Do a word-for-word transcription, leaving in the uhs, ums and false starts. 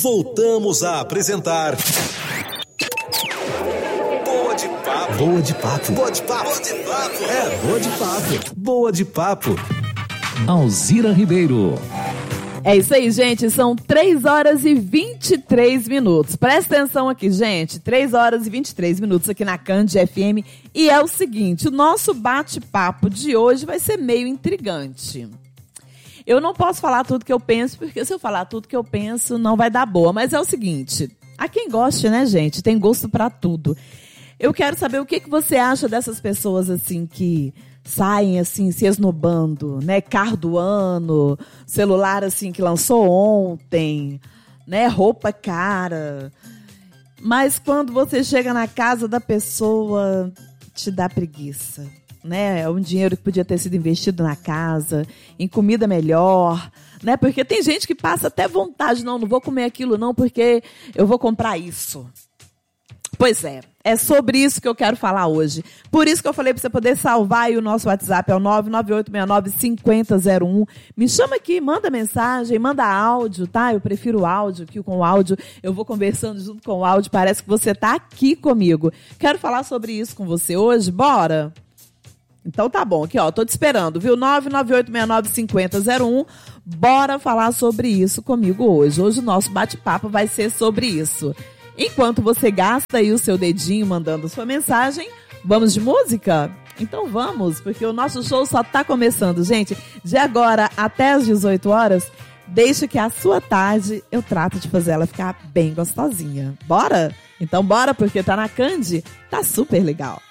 voltamos a apresentar Boa de Papo. Boa de Papo. Boa de Papo. Boa de Papo. É, Boa de Papo. Boa de Papo. Alzira Ribeiro. É isso aí, gente. São três horas e vinte e três minutos. Presta atenção aqui, gente. três horas e vinte e três minutos aqui na Cand F M. E é o seguinte, o nosso bate-papo de hoje vai ser meio intrigante. Eu não posso falar tudo que eu penso, porque se eu falar tudo que eu penso, não vai dar boa. Mas é o seguinte, a quem goste, né, gente? Tem gosto pra tudo. Eu quero saber o que, que você acha dessas pessoas, assim, que saem, assim, se esnobando, né? Carro do ano, celular, assim, que lançou ontem, né? Roupa cara. Mas quando você chega na casa da pessoa, te dá preguiça, né? É um dinheiro que podia ter sido investido na casa, em comida melhor, né? Porque tem gente que passa até vontade, não, não vou comer aquilo não, porque eu vou comprar isso. Pois é, é sobre isso que eu quero falar hoje. Por isso que eu falei para você poder salvar aí o nosso WhatsApp, é o nove nove oito seis nove cinco zero zero um. Me chama aqui, manda mensagem, manda áudio, tá? Eu prefiro o áudio, que com o áudio eu vou conversando junto com o áudio, parece que você tá aqui comigo. Quero falar sobre isso com você hoje, bora? Então tá bom, aqui ó, tô te esperando, viu? nove nove oito seis nove cinco zero zero um. Bora falar sobre isso comigo hoje. Hoje o nosso bate-papo vai ser sobre isso. Enquanto você gasta aí o seu dedinho mandando sua mensagem, vamos de música? Então vamos, porque o nosso show só tá começando, gente. De agora até as dezoito horas, deixa que a sua tarde eu trato de fazer ela ficar bem gostosinha. Bora? Então bora, porque tá na Cand, tá super legal.